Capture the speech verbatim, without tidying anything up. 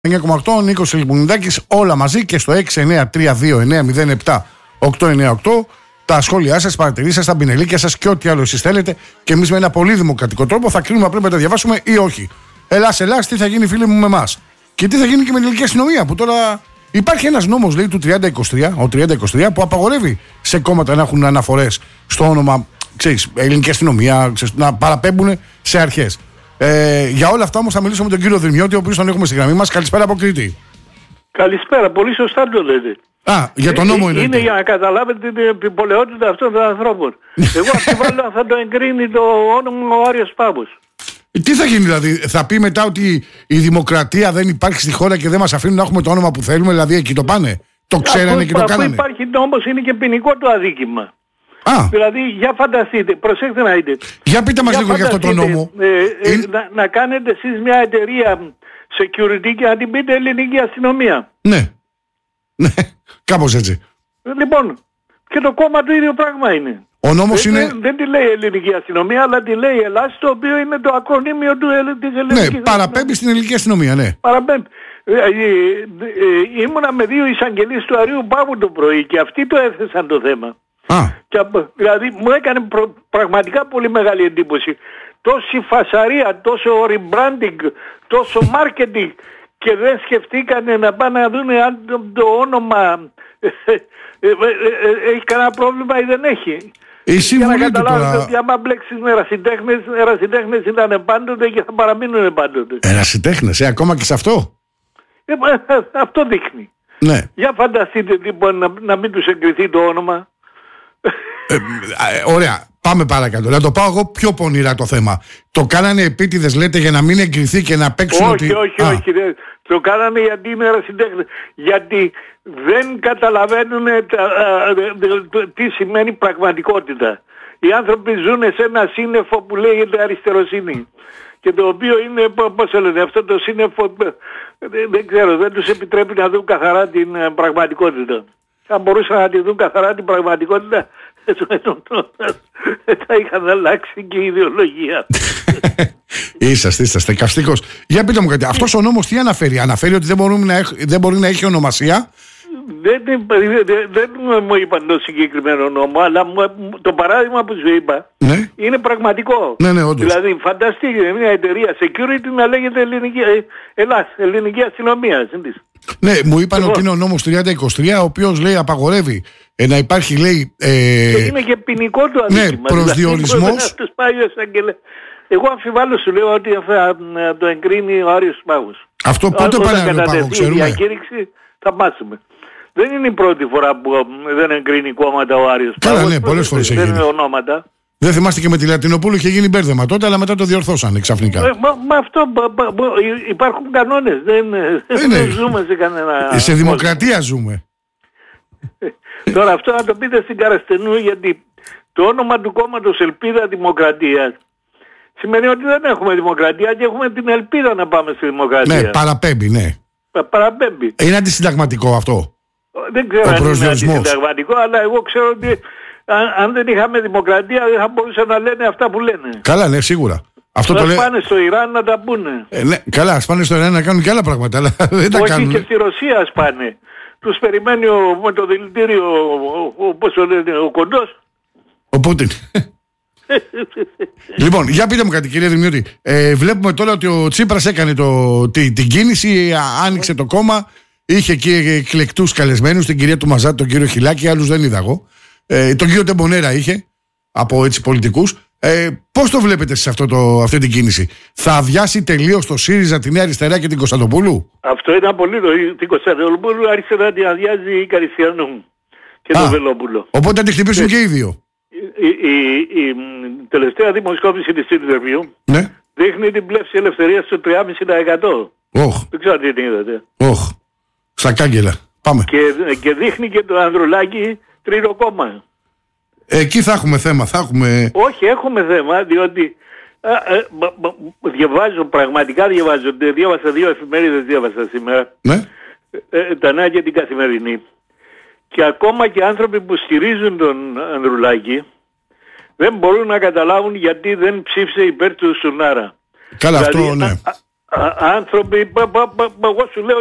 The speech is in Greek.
εννιά κόμμα οκτώ, ο Νίκος Λιμπουνιδάκης, όλα μαζί και στο έξι εννιά τρία δύο εννιά μηδέν επτά οκτώ εννιά οκτώ. Τα σχόλιά σας, παρατηρήσεις σας, τα μπινελίκια σας και ό,τι άλλο εσείς θέλετε. Και εμείς με ένα πολύ δημοκρατικό τρόπο θα κρίνουμε αν πρέπει να τα διαβάσουμε ή όχι. Ελλάς, Ελλάς, τι θα γίνει, φίλοι μου, με εμάς. Και τι θα γίνει και με την ελληνική αστυνομία που τώρα. Υπάρχει ένας νόμος, λέει, του τριάντα είκοσι τρία, ο τριάντα είκοσι τρία, που απαγορεύει σε κόμματα να έχουν αναφορές στο όνομα, ξέρεις, ελληνική αστυνομία, ξέρεις, να παραπέμπουν σε αρχές. Ε, για όλα αυτά όμως θα μιλήσω με τον κύριο Δρυμιώτη, ο οποίος τον έχουμε στη γραμμή μας. Καλησπέρα από Κρήτη. Καλησπέρα, πολύ σωστά το λέτε. Α, για τον νόμο ε, είναι. Είναι για να καταλάβετε την επιπολαιότητα αυτών των ανθρώπων. Εγώ αμφιβάλλω αν θα το εγκρίνει το όνομα ο Άριος Πάγος. Τι θα γίνει, δηλαδή, θα πει μετά ότι η δημοκρατία δεν υπάρχει στη χώρα και δεν μας αφήνουν να έχουμε το όνομα που θέλουμε, δηλαδή εκεί το πάνε. Το ξέρανε αφού, και το κάνανε. Αφού υπάρχει νόμος, είναι και ποινικό το αδίκημα. Α. Δηλαδή, για φανταστείτε, προσέξτε να δείτε. Για πείτε μας για λίγο για αυτό το νόμο. Ε, ε, είναι... να, να κάνετε εσείς μια εταιρεία security και να την πείτε ελληνική αστυνομία. Ναι. Ναι, κάπως έτσι. Λοιπόν, και το κόμμα του ίδιο πράγμα είναι. Ο νόμος δεν, είναι... δεν, δεν τη λέει ελληνική αστυνομία, αλλά τη λέει Ελλάς, το οποίο είναι το ακρονίμιο του, της ελληνικής. Ναι, παραπέμπει στην ελληνική αστυνομία, ναι. Παραπέμπει. Ε, ε, ε, ήμουνα με δύο εισαγγελείς του Αρείου Πάγου το πρωί και αυτοί το έθεσαν το θέμα. Α. Και, δηλαδή μου έκανε προ, πραγματικά πολύ μεγάλη εντύπωση. Τόση φασαρία, τόσο rebranding, τόσο marketing και δεν σκεφτήκανε να πάνε να δουν αν το, το όνομα έχει κανένα πρόβλημα ή δεν έχει. Η για να καταλάβετε τώρα... ότι άμα μπλέξεις με ερασιτέχνες, ερασιτέχνες ήταν πάντοτε και θα παραμείνουν πάντοτε. Ερασιτέχνες, ε, ακόμα και σε αυτό. Ε, αυτό δείχνει. Ναι. Για φανταστείτε λοιπόν να, να μην τους εγκριθεί το όνομα. Ε, ε, ωραία, πάμε παρακάτω. Να το πάω εγώ πιο πονηρά το θέμα. Το κάνανε επίτηδες, λέτε, για να μην εγκριθεί και να παίξουν. Όχι, ότι... όχι, Α. όχι. Δε. Το κάνανε γιατί είναι ερασιτέχνες. Γιατί δεν καταλαβαίνουν τα, α, α, τι σημαίνει πραγματικότητα. Οι άνθρωποι ζουν σε ένα σύννεφο που λέγεται αριστεροσύνη. Και το οποίο είναι, πώς το λένε, αυτό το σύννεφο, δεν ξέρω, δεν τους επιτρέπει να δουν καθαρά την πραγματικότητα. Αν μπορούσαν να τη δουν καθαρά την πραγματικότητα, θα είχαν αλλάξει και η ιδεολογία. Είσαστε, είσαστε καυστικός. Για πείτε μου κάτι, αυτός ο νόμος τι αναφέρει? Αναφέρει ότι δεν, μπορούμε να έχ, δεν μπορεί να έχει ονομασία. Δεν, δεν, δεν μου είπαν το συγκεκριμένο νόμο, αλλά το παράδειγμα που σου είπα, ναι, είναι πραγματικό. Ναι, ναι, όντως. Δηλαδή φανταστείτε μια εταιρεία security να λέγεται ελληνική, Ελλάς, ελληνική αστυνομία. Ναι, μου είπαν λοιπόν, ότι είναι ο νόμος τριάντα είκοσι τρία, ο οποίος λέει απαγορεύει ε, να υπάρχει, λέει... Ε, και είναι και ποινικό το αδίκημα. Ναι, προσδιορισμός. Δηλαδή, εγώ αμφιβάλλω, σου λέω, ότι θα το εγκρίνει ο Άριος Πάγος. Αυτό πότε πάνε να Πάγο, ξέρουμε. Η διακήρυξη θα μάθουμε. Δεν είναι η πρώτη φορά που δεν εγκρίνει κόμματα ο Άριος Πάγος. Καλά, ναι, πολλές φορές έχει γίνει. Δεν είναι ονόματα. Δεν θυμάστε και με τη Λατινοπούλου είχε γίνει μπέρδεμα τότε, αλλά μετά το διορθώσανε ξαφνικά. Ε, μα, μα αυτό υπάρχουν κανόνες. Δεν, ε, δεν ζούμε σε κανένα... Σε δημοκρατία ζούμε. Τώρα αυτό να το πείτε στην Καραστενού, γιατί το όνομα του κόμματος Ελπίδα Δημοκρατία σημαίνει ότι δεν έχουμε δημοκρατία και έχουμε την ελπίδα να πάμε στη δημοκρατία. Ναι, παραπέμπει, ναι. Παραπέμπει. Είναι αντισυνταγματικό αυτό? Δεν ξέρω αν είναι αντισυνταγματικό, αλλά εγώ ξέρω ότι αν, αν δεν είχαμε δημοκρατία δεν θα μπορούσαν να λένε αυτά που λένε. Καλά, ναι, σίγουρα. Αυτό να το πάνε λέ... στο Ιράν να τα πούνε. Ε, ναι, καλά, ας πάνε στο Ιράν να κάνουν και άλλα πράγματα, αλλά δεν τα όχι, κάνουν. Όχι, και στη Ρωσία ας πάνε. Τους περιμένει ο, με το δηλητήριο ο, ο, πώς το λένε, ο Κοντός. Ο Πούτιν. Λοιπόν, για πείτε μου κάτι, κύριε Δημιούτη. Ε, βλέπουμε τώρα ότι ο Τσίπρας έκανε το, τη, την κίνηση, άνοιξε το κόμμα, είχε εκεί εκλεκτούς καλεσμένους, την κυρία του Μαζάτη, τον κύριο Χιλάκη, άλλους δεν είδα εγώ. Ε, τον κύριο Τεμπονέρα είχε, από έτσι πολιτικούς. Ε, πώς το βλέπετε σε αυτό το, αυτή την κίνηση? Θα αδειάσει τελείως το ΣΥΡΙΖΑ, τη Νέα Αριστερά και την Κωνσταντοπούλου? Αυτό ήταν πολύ το. Την Κωνσταντοπούλου άρχισε να την αδειάζει η Καριστιανού και τον Βελόπουλο. Οπότε θα τη χτυπήσουν και οι δύο. Η, η, η, η τελευταία δημοσκόπηση της Interview, ναι, δείχνει την πλεύση ελευθερίας στο τρία κόμμα πέντε τοις εκατό. Oh. Δεν ξέρω τι την είδατε. Oh. Στα κάγκελα. Πάμε. Και, και δείχνει και το Ανδρουλάκη τρίτο κόμμα. Εκεί θα έχουμε θέμα, θα έχουμε... Όχι, έχουμε θέμα, διότι α, α, μα, μα, διαβάζω, πραγματικά διαβάζω, διάβασα δύο εφημερίδες, διάβασα σήμερα, ναι, ε, τα Νέα και την Καθημερινή, και ακόμα και άνθρωποι που στηρίζουν τον Ανδρουλάκη δεν μπορούν να καταλάβουν γιατί δεν ψήφισε υπέρ του Σουνάρα. Καλά, δηλαδή, αυτό, ναι. Α, άνθρωποι, εγώ σου λέω